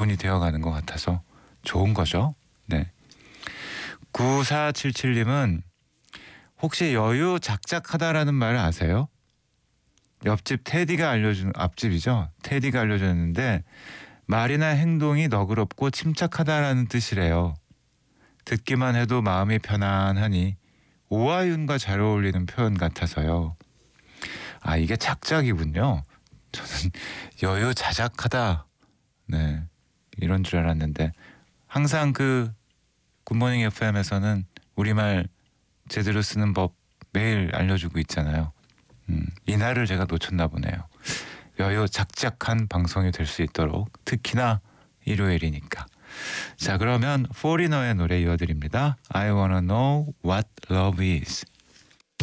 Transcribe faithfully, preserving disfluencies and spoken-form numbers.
기본이 되어가는 것 같아서 좋은 거죠. 네. 구사칠칠님은 혹시 여유 작작하다라는 말을 아세요? 옆집 테디가 알려준, 앞집이죠. 테디가 알려줬는데 말이나 행동이 너그럽고 침착하다라는 뜻이래요. 듣기만 해도 마음이 편안하니 오하윤과 잘 어울리는 표현 같아서요. 아, 이게 작작이군요. 저는 여유 자작하다, 네, 이런 줄 알았는데 항상 그 굿모닝 에프엠에서는 우리말 제대로 쓰는 법 매일 알려주고 있잖아요. 음, 이날을 제가 놓쳤나 보네요. 여유 작작한 방송이 될 수 있도록, 특히나 일요일이니까. 자, 그러면 포리너의 노래 이어드립니다. I wanna know what love is.